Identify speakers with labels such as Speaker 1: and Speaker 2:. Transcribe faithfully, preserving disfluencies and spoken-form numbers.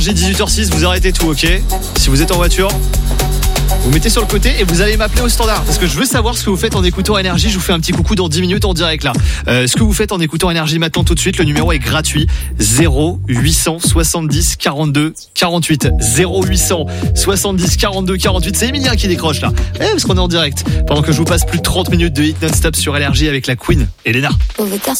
Speaker 1: J'ai dix-huit heures six, vous arrêtez tout, ok ? Si vous êtes en voiture, vous mettez sur le côté et vous allez m'appeler au standard parce que je veux savoir ce que vous faites en écoutant Énergie. Je vous fais un petit coucou dans dix minutes en direct là. Euh, ce que vous faites en écoutant Énergie maintenant tout de suite, le numéro est gratuit. zéro huit cent soixante-dix quarante-deux quarante-huit. zéro huit cent soixante-dix quarante-deux quarante-huit. C'est Emilien qui décroche là. Eh, parce qu'on est en direct. Pendant que je vous passe plus de trente minutes de hit non-stop sur Énergie avec la Queen et Léna.